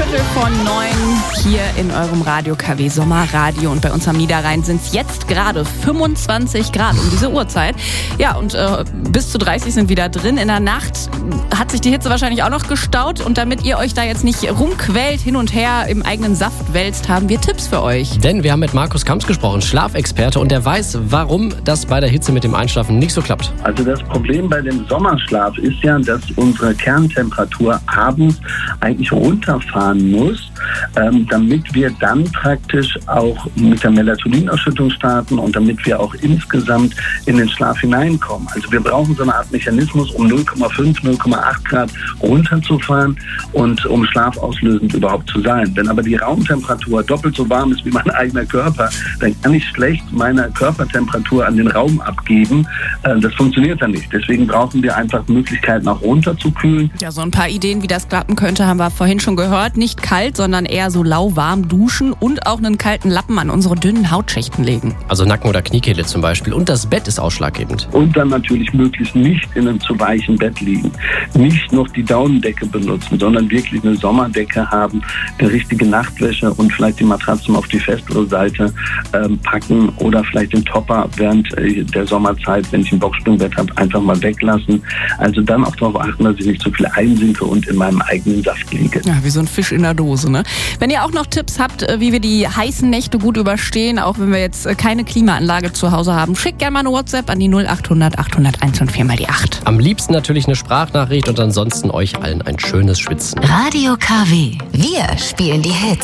8:15 hier in eurem Radio KW Sommerradio. Und bei uns am Niederrhein sind es jetzt gerade 25 Grad um diese Uhrzeit. Ja, und bis zu 30 sind wieder drin. In der Nacht hat sich die Hitze wahrscheinlich auch noch gestaut. Und damit ihr euch da jetzt nicht rumquält, hin und her im eigenen Saft wälzt, haben wir Tipps für euch. Denn wir haben mit Markus Kamps gesprochen, Schlafexperte. Und der weiß, warum das bei der Hitze mit dem Einschlafen nicht so klappt. Also das Problem bei dem Sommerschlaf ist ja, dass unsere Kerntemperatur abends eigentlich runterfahren muss, damit wir dann praktisch auch mit der Melatoninausschüttung starten und damit wir auch insgesamt in den Schlaf hineinkommen. Also wir brauchen so eine Art Mechanismus, um 0,5, 0,8 Grad runterzufahren und um schlafauslösend überhaupt zu sein. Wenn aber die Raumtemperatur doppelt so warm ist wie mein eigener Körper, dann kann ich schlecht meine Körpertemperatur an den Raum abgeben. Das funktioniert dann nicht. Deswegen brauchen wir einfach Möglichkeiten, auch runterzukühlen. Ja, so ein paar Ideen, wie das klappen könnte, haben wir vorhin schon gehört. Nicht kalt, sondern eher so lauwarm duschen und auch einen kalten Lappen an unsere dünnen Hautschichten legen. Also Nacken- oder Kniekehle zum Beispiel. Und das Bett ist ausschlaggebend. Und dann natürlich möglichst nicht in einem zu weichen Bett liegen. Nicht noch die Daunendecke benutzen, sondern wirklich eine Sommerdecke haben, eine richtige Nachtwäsche und vielleicht die Matratzen auf die festere Seite packen oder vielleicht den Topper während der Sommerzeit, wenn ich ein Boxspringbett habe, einfach mal weglassen. Also dann auch darauf achten, dass ich nicht zu viel einsinke und in meinem eigenen Saft liege. Ja, wie so ein Fisch in der Dose, ne? Wenn ihr auch noch Tipps habt, wie wir die heißen Nächte gut überstehen, auch wenn wir jetzt keine Klimaanlage zu Hause haben, schickt gerne mal eine WhatsApp an die 0800 801 und 4x8. Am liebsten natürlich eine Sprachnachricht und ansonsten euch allen ein schönes Schwitzen. Radio KW. Wir spielen die Hits.